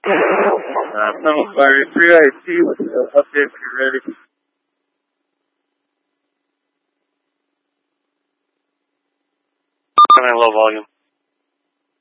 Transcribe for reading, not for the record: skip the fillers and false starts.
Plymouth Fire 3IT with the update if you're ready. Low volume.